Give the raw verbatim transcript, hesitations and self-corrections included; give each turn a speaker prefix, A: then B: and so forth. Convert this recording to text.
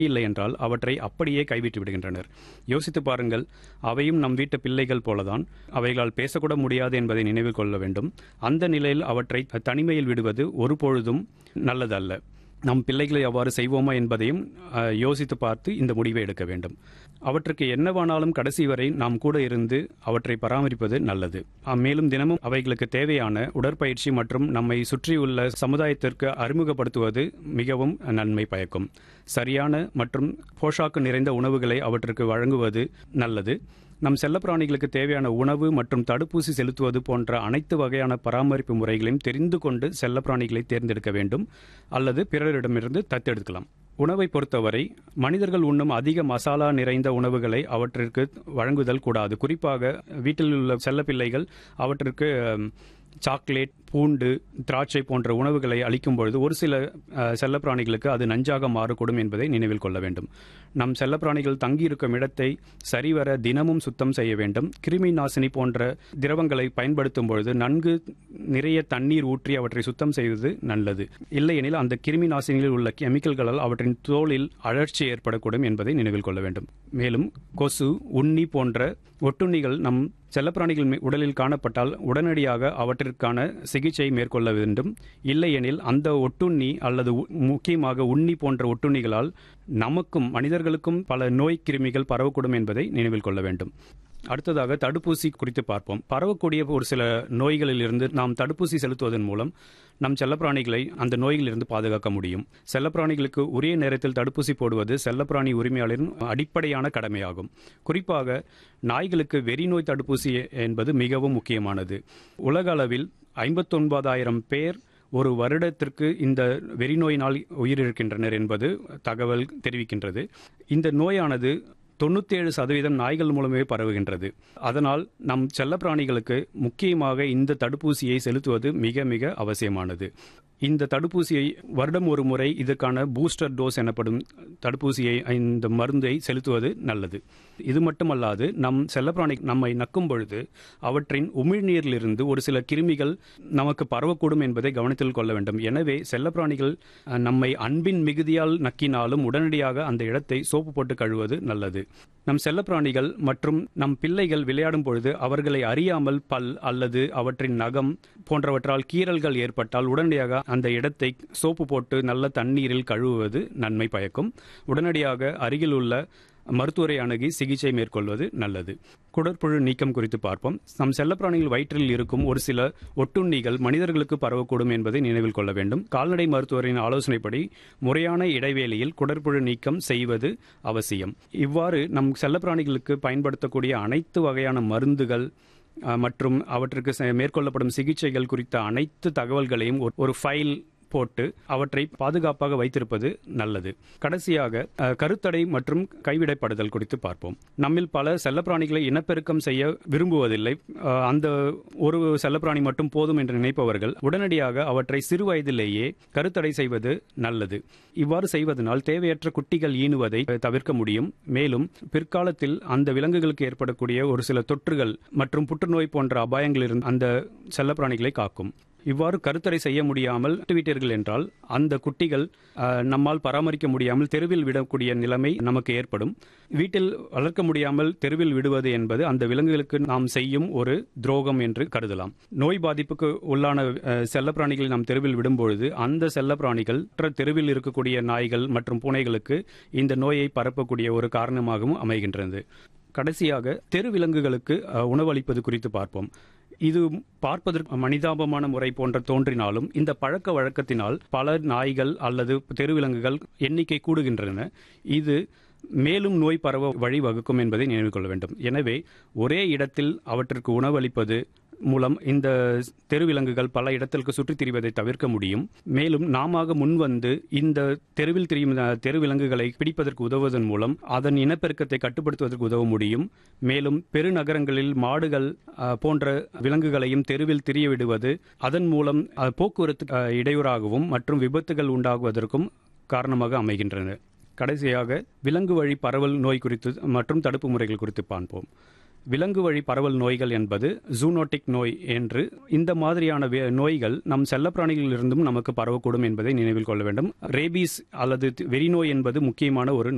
A: இல்லை என்றால் அவற்றை அப்படியே கைவிட்டு விடுகின்றனர். யோசித்து பாருங்கள், அவையும் நம் வீட்டு பிள்ளைகள் போலதான். அவைகளால் பேசக்கூட முடியாது என்பதை நினைவில் கொள்ள வேண்டும். அந்த நிலையில் அவற்றை தனிமையில் விடுவது ஒருபொழுதும் நல்லதல்ல. நம் பிள்ளைகளை அவ்வாறு செய்வோமா என்பதையும் யோசித்து பார்த்து இந்த முடிவை எடுக்க வேண்டும். அவற்றுக்கு என்னவானாலும் கடைசி வரை நாம் கூட இருந்து அவற்றை பராமரிப்பது நல்லது. மேலும் தினமும் அவைகளுக்கு தேவையான உடற்பயிற்சி மற்றும் நம்மை சுற்றியுள்ள சமுதாயத்திற்கு அறிமுகப்படுத்துவது மிகவும் நன்மை பயக்கும். சரியான மற்றும் போஷாக்கு நிறைந்த உணவுகளை அவற்றுக்கு வழங்குவது நல்லது. நம் செல்லப்பிராணிகளுக்கு தேவையான உணவு மற்றும் தடுப்பூசி செலுத்துவது போன்ற அனைத்து வகையான பராமரிப்பு முறைகளையும் தெரிந்து கொண்டு செல்லப்பிராணிகளை தேர்ந்தெடுக்க வேண்டும் அல்லது பிறரிடமிருந்து தத்தெடுக்கலாம். உணவை பொறுத்தவரை மனிதர்கள் உண்ணும் அதிக மசாலா நிறைந்த உணவுகளை அவற்றிற்கு வழங்குதல் கூடாது. குறிப்பாக வீட்டில் உள்ள செல்லப்பிள்ளைகள் அவற்றிற்கு சாக்லேட், பூண்டு, திராட்சை போன்ற உணவுகளை அளிக்கும் பொழுது ஒரு சில செல்லப்பிராணிகளுக்கு அது நஞ்சாக மாறக்கூடும் என்பதை நினைவில் கொள்ள வேண்டும். நம் செல்லப்பிராணிகள் தங்கியிருக்கும் இடத்தை சரிவர தினமும் சுத்தம் செய்ய வேண்டும். கிருமி நாசினி போன்ற திரவங்களை பயன்படுத்தும் பொழுது நன்கு நிறைய தண்ணீர் ஊற்றி அவற்றை சுத்தம் செய்வது நல்லது. இல்லையெனில் அந்த கிருமி நாசினியில் உள்ள கெமிக்கல்களால் அவற்றின் தோலில் அழற்சி ஏற்படக்கூடும் என்பதை நினைவில் கொள்ள வேண்டும். மேலும் கொசு, உண்ணி போன்ற ஒட்டுண்ணிகள் நம் செல்லப்பிராணிகள் உடலில் காணப்பட்டால் உடனடியாக அவற்றிற்கான சிகிச்சை மேற்கொள்ள வேண்டும். இல்லையெனில் அந்த ஒட்டுண்ணி அல்லது முக்கியமாக உண்ணி போன்ற ஒட்டுண்ணிகளால் நமக்கும் மனிதர்களுக்கும் பல நோய் கிருமிகள் பரவக்கூடும் என்பதை நினைவில் கொள்ள வேண்டும். அடுத்ததாக தடுப்பூசி குறித்து பார்ப்போம். பரவக்கூடிய ஒரு சில நோய்களில் இருந்து நாம் தடுப்பூசி செலுத்துவதன் மூலம் நம் செல்லப்பிராணிகளை அந்த நோய்களிலிருந்து பாதுகாக்க முடியும். செல்லப்பிராணிகளுக்கு உரிய நேரத்தில் தடுப்பூசி போடுவது செல்லப்பிராணி உரிமையாளரின் அடிப்படையான கடமையாகும். குறிப்பாக நாய்களுக்கு வெறி நோய் தடுப்பூசி என்பது மிகவும் முக்கியமானது. உலக அளவில் ஐம்பத்தி ஒன்பதாயிரம் பேர் ஒரு வருடத்திற்கு இந்த வெறிநோயினால் உயிரிழக்கின்றனர் என்பது தகவல் தெரிவிக்கின்றது. இந்த நோயானது தொண்ணூற்றி ஏழு சதவீதம் நாய்கள் மூலமே பரவுகின்றது. அதனால் நம் செல்லப்பிராணிகளுக்கு முக்கியமாக இந்த தடுப்பூசியை செலுத்துவது மிக மிக அவசியமானது. இந்த தடுப்பூசியை வருடம் ஒரு முறை இதற்கான பூஸ்டர் டோஸ் எனப்படும் தடுப்பூசியை இந்த மருந்தை செலுத்துவது நல்லது. இது மட்டுமல்லாது நம் செல்லப்பிராணி நம்மை நக்கும் பொழுது அவற்றின் உமிழ்நீரிலிருந்து ஒரு சில கிருமிகள் நமக்கு பரவக்கூடும் என்பதை கவனத்தில் கொள்ள வேண்டும். எனவே செல்லப்பிராணிகள் நம்மை அன்பின் மிகுதியால் நக்கினாலும் உடனடியாக அந்த இடத்தை சோப்பு போட்டு கழுவது நல்லது. நம் செல்லப்பிராணிகள் மற்றும் நம் பிள்ளைகள் விளையாடும் பொழுது அவர்களை அறியாமல் பல் அல்லது அவற்றின் நகம் போன்றவற்றால் கீறல்கள் ஏற்பட்டால் உடனடியாக அந்த இடத்தை சோப்பு போட்டு நல்ல தண்ணீரில் கழுவுவது நன்மை பயக்கும். உடனடியாக அருகில் உள்ள மருத்துவரை அணுகி சிகிச்சை மேற்கொள்வது நல்லது. குடற்புழு நீக்கம் குறித்து பார்ப்போம். நம் செல்லப்பிராணிகள் வயிற்றில் இருக்கும் ஒரு சில ஒட்டுண்ணிகள் மனிதர்களுக்கு பரவக்கூடும் என்பதை நினைவில் கொள்ள வேண்டும். கால்நடை மருத்துவரின் ஆலோசனைப்படி முறையான இடைவேளையில் குடற்புழு நீக்கம் செய்வது அவசியம். இவ்வாறு நம் செல்லப்பிராணிகளுக்கு பயன்படுத்தக்கூடிய அனைத்து வகையான மருந்துகள் மற்றும் அவற்றுக்கு மேற்கொள்ளப்படும் சிகிச்சைகள் குறித்த அனைத்து தகவல்களையும் ஒரு ஃபைல் போட்டு அவற்றை பாதுகாப்பாக வைத்திருப்பது நல்லது. கடைசியாக கருத்தடை மற்றும் கைவிடப்படுதல் குறித்து பார்ப்போம். நம்மில் பல செல்லப்பிராணிகளை இனப்பெருக்கம் செய்ய விரும்புவதில்லை. அந்த ஒரு செல்லப்பிராணி மட்டும் போதும் என்று நினைப்பவர்கள் உடனடியாக அவற்றை சிறு வயதிலேயே கருத்தடை செய்வது நல்லது. இவ்வாறு செய்வதனால் தேவையற்ற குட்டிகள் ஈனுவதை தவிர்க்க முடியும். மேலும் பிற்காலத்தில் அந்த விலங்குகளுக்கு ஏற்படக்கூடிய ஒரு சில தொற்றுகள் மற்றும் புற்றுநோய் போன்ற அபாயங்களிலிருந்து அந்த செல்லப்பிராணிகளை காக்கும். இவ்வாறு கருத்தடை செய்ய முடியாமல் விட்டீர்கள் என்றால் அந்த குட்டிகள் நம்மால் பராமரிக்க முடியாமல் தெருவில் விடக்கூடிய நிலைமை நமக்கு ஏற்படும். வீட்டில் வளர்க்க முடியாமல் தெருவில் விடுவது என்பது அந்த விலங்குகளுக்கு நாம் செய்யும் ஒரு துரோகம் என்று கருதலாம். நோய் பாதிப்புக்கு உள்ளான செல்லப்பிராணிகளை நாம் தெருவில் விடும்பொழுது அந்த செல்லப்பிராணிகள் தெருவில் இருக்கக்கூடிய நாய்கள் மற்றும் பூனைகளுக்கு இந்த நோயை பரப்பக்கூடிய ஒரு காரணமாகவும் அமைகின்றது. கடைசியாக தெரு விலங்குகளுக்கு உணவளிப்பது குறித்து பார்ப்போம். இது பார்ப்பதற்கு மனிதாபமான முறை போன்ற தோன்றினாலும் இந்த பழக்க வழக்கத்தினால் பல நாய்கள் அல்லது தெருவிலங்குகள் எண்ணிக்கை கூடுகின்றன. இது மேலும் நோய் பரவ வழிவகுக்கும் என்பதை நினைவில் கொள்ள வேண்டும். எனவே ஒரே இடத்தில் அவற்றிற்கு உணவளிப்பது மூலம் இந்த தெருவிலங்குகள் பல இடத்திற்கு சுற்றித் திரிவதை தவிர்க்க முடியும். மேலும் நாம முன்வந்து இந்த தெருவில் திரியும் தெருவிலங்குகளை பிடிப்பதற்கு உதவுவதன் மூலம் அதன் இனப்பெருக்கத்தை கட்டுப்படுத்துவதற்கு உதவ முடியும். மேலும் பெருநகரங்களில் மாடுகள் போன்ற விலங்குகளையும் தெருவில் திரிய விடுவது அதன் மூலம் போக்குவரத்து இடையூறாகவும் மற்றும் விபத்துகள் உண்டாகுவதற்கும் காரணமாக அமைகின்றன. கடைசியாக விலங்கு வழி பரவல் நோய் குறித்து மற்றும் தடுப்பு முறைகள் குறித்து பார்ப்போம். விலங்கு வழி பரவல் நோய்கள் என்பது ஜூனோட்டிக் நோய் என்று இந்த மாதிரியான நோய்கள் நம் செல்லப்பிராணிகளிலிருந்தும் நமக்கு பரவக்கூடும் என்பதை நினைவில் கொள்ள வேண்டும். ரேபீஸ் அல்லது வெறி நோய் என்பது முக்கியமான ஒரு